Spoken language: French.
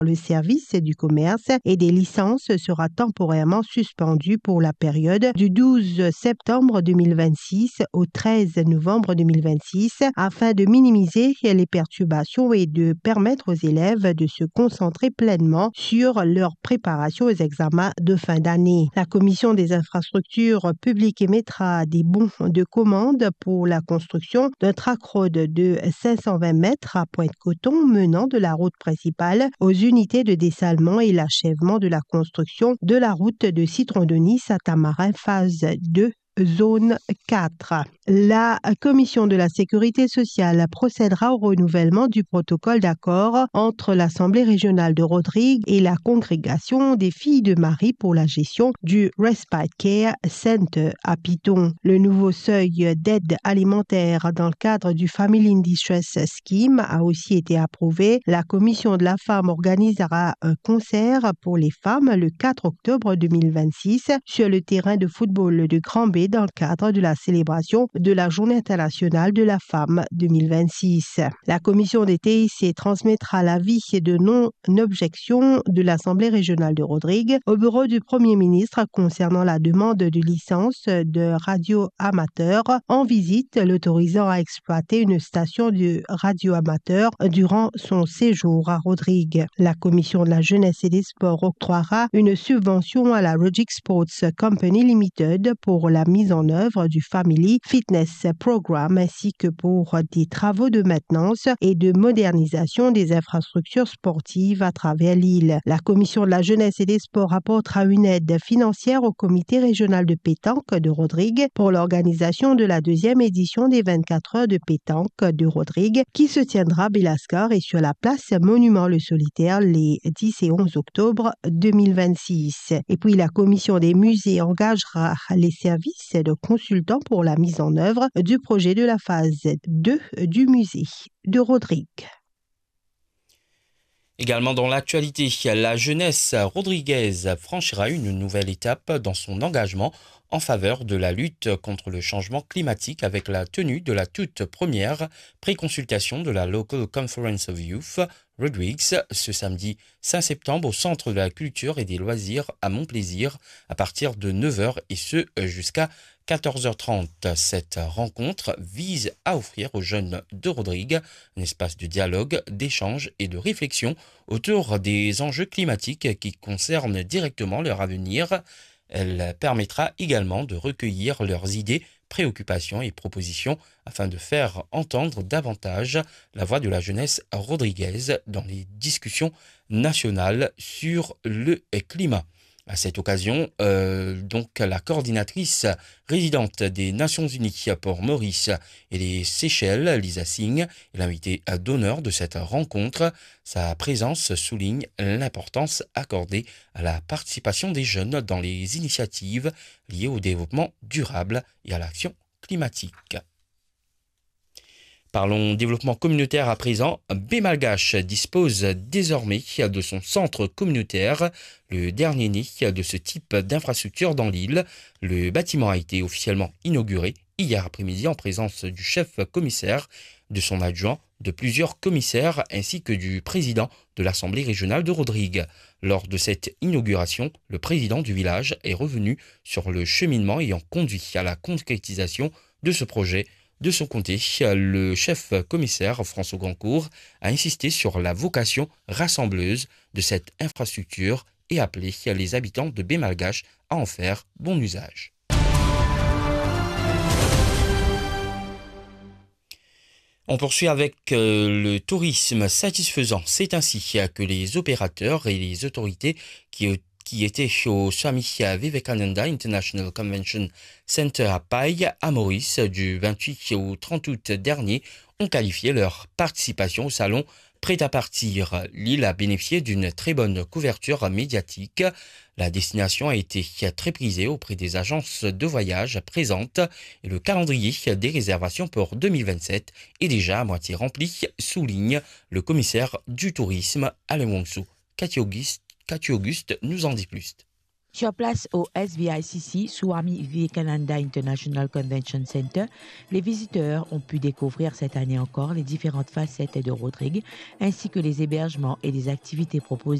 Le service du commerce et des licences sera temporairement suspendu pour la période du 12 septembre 2026 au 13 novembre 2026 afin de minimiser les perturbations et de permettre aux élèves de se concentrer pleinement sur leur préparation aux examens de fin d'année. La Commission des infrastructures publiques émettra des bons de commande pour la construction d'un track road de 520 mètres à Pointe-Coton menant de la route principale aux unités de dessalement et l'achèvement de la construction de la route de Citron-Denis à Tamarin phase 2. Zone 4. La Commission de la Sécurité sociale procédera au renouvellement du protocole d'accord entre l'Assemblée régionale de Rodrigue et la Congrégation des filles de Marie pour la gestion du Respite Care Center à Piton. Le nouveau seuil d'aide alimentaire dans le cadre du Family in Distress Scheme a aussi été approuvé. La Commission de la femme organisera un concert pour les femmes le 4 octobre 2026 sur le terrain de football de Grand-Bay dans le cadre de la célébration de la Journée internationale de la femme 2026. La commission des TIC transmettra l'avis de non-objection de l'Assemblée régionale de Rodrigue au bureau du Premier ministre concernant la demande de licence de radio amateur en visite l'autorisant à exploiter une station de radio amateur durant son séjour à Rodrigue. La commission de la jeunesse et des sports octroiera une subvention à la Rogic Sports Company Limited pour la mise en œuvre du Family Fitness Programme ainsi que pour des travaux de maintenance et de modernisation des infrastructures sportives à travers l'île. La Commission de la jeunesse et des sports apportera une aide financière au comité régional de pétanque de Rodrigue pour l'organisation de la deuxième édition des 24 heures de pétanque de Rodrigue qui se tiendra à Belascar et sur la place Monument le Solitaire les 10 et 11 octobre 2026. Et puis la Commission des musées engagera les services de consultants pour la mise en œuvre du projet de la phase 2 du musée de Rodrigue. Également dans l'actualité, la jeunesse rodriguaise franchira une nouvelle étape dans son engagement en faveur de la lutte contre le changement climatique avec la tenue de la toute première préconsultation de la Local Conference of Youth Rodrigues ce samedi 5 septembre au Centre de la Culture et des Loisirs à Montplaisir à partir de 9h et ce jusqu'à 14h30. Cette rencontre vise à offrir aux jeunes de Rodrigue un espace de dialogue, d'échange et de réflexion autour des enjeux climatiques qui concernent directement leur avenir. Elle permettra également de recueillir leurs idées, préoccupations et propositions afin de faire entendre davantage la voix de la jeunesse rodriguaise dans les discussions nationales sur le climat. À cette occasion, la coordinatrice résidente des Nations Unies pour Maurice et les Seychelles, Lisa Singh, est l'invitée d'honneur de cette rencontre. Sa présence souligne l'importance accordée à la participation des jeunes dans les initiatives liées au développement durable et à l'action climatique. Parlons développement communautaire à présent. Bémalgache dispose désormais de son centre communautaire, le dernier né de ce type d'infrastructure dans l'île. Le bâtiment a été officiellement inauguré hier après-midi en présence du chef commissaire, de son adjoint, de plusieurs commissaires ainsi que du président de l'Assemblée régionale de Rodrigue. Lors de cette inauguration, le président du village est revenu sur le cheminement ayant conduit à la concrétisation de ce projet. De son côté, le chef commissaire François Gancourt a insisté sur la vocation rassembleuse de cette infrastructure et appelé les habitants de Bémalgache à en faire bon usage. On poursuit avec le tourisme satisfaisant. C'est ainsi que les opérateurs et les autorités qui étaient au Swami Vivekananda International Convention Center à Paille, à Maurice, du 28 au 30 août dernier, ont qualifié leur participation au salon Prêt à partir. L'île a bénéficié d'une très bonne couverture médiatique. La destination a été très prisée auprès des agences de voyage présentes et le calendrier des réservations pour 2027 est déjà à moitié rempli, souligne le commissaire du tourisme Alain Wongso. Cathy Auguste nous en dit plus. Sur place au SVICC, Swami Vivekananda International Convention Center, les visiteurs ont pu découvrir cette année encore les différentes facettes de Rodrigue, ainsi que les hébergements et les activités proposées